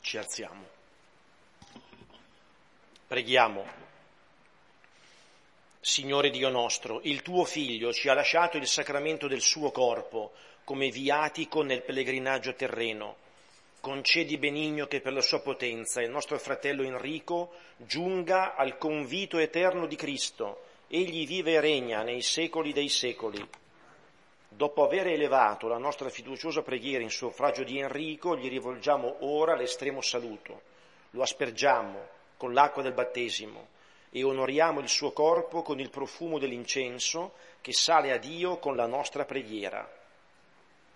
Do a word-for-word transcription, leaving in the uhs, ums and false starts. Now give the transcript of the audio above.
Ci alziamo. Preghiamo. Signore Dio nostro, il tuo Figlio ci ha lasciato il sacramento del suo corpo come viatico nel pellegrinaggio terreno. Concedi benigno che per la sua potenza il nostro fratello Enrico giunga al convito eterno di Cristo. Egli vive e regna nei secoli dei secoli. Dopo aver elevato la nostra fiduciosa preghiera in suffragio di Enrico, gli rivolgiamo ora l'estremo saluto. Lo aspergiamo con l'acqua del battesimo e onoriamo il suo corpo con il profumo dell'incenso che sale a Dio con la nostra preghiera.